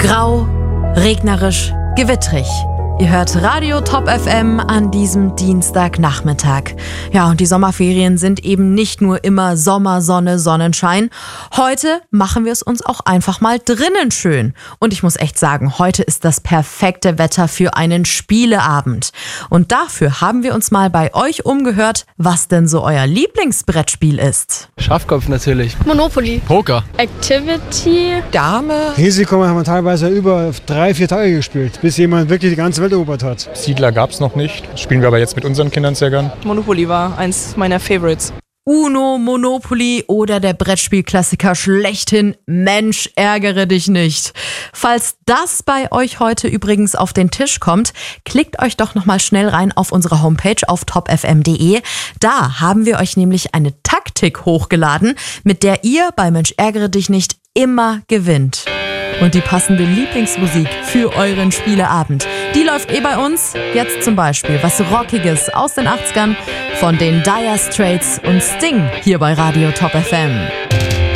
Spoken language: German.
Grau, regnerisch, gewittrig. Ihr hört Radio Top FM an diesem Dienstagnachmittag. Ja, und die Sommerferien sind eben nicht nur immer Sommer, Sonne, Sonnenschein. Heute machen wir es uns auch einfach mal drinnen schön. Und ich muss echt sagen, heute ist das perfekte Wetter für einen Spieleabend. Und dafür haben wir uns mal bei euch umgehört, was denn so euer Lieblingsbrettspiel ist. Schafkopf natürlich. Monopoly. Poker. Activity. Dame. Risiko haben wir teilweise über 3-4 Tage gespielt, bis jemand wirklich die ganze Welt erobert hat. Siedler gab's noch nicht. Das spielen wir aber jetzt mit unseren Kindern sehr gern. Monopoly war eins meiner Favorites. Uno, Monopoly oder der Brettspielklassiker schlechthin Mensch, ärgere dich nicht. Falls das bei euch heute übrigens auf den Tisch kommt, klickt euch doch nochmal schnell rein auf unsere Homepage auf topfm.de. Da haben wir euch nämlich eine Taktik hochgeladen, mit der ihr bei Mensch, ärgere dich nicht immer gewinnt. Und die passende Lieblingsmusik für euren Spieleabend, die läuft bei uns. Jetzt zum Beispiel was Rockiges aus den 80ern von den Dire Straits und Sting hier bei Radio Top FM.